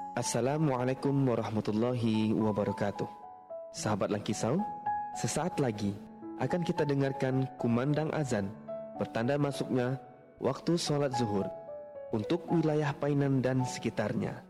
Assalamualaikum warahmatullahi wabarakatuh. Sahabat Langkisau, sesaat lagi akan kita dengarkan kumandang azan bertanda masuknya waktu sholat zuhur untuk wilayah Painan dan sekitarnya.